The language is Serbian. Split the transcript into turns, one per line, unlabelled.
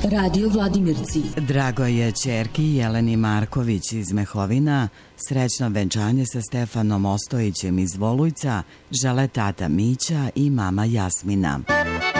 Radio Vladimirci.
Drago je ćerki Jeleni Marković iz Mehovina. Srećno venčanje sa Stefanom Ostojićem iz Volujca žele tata Mića i mama Jasmina.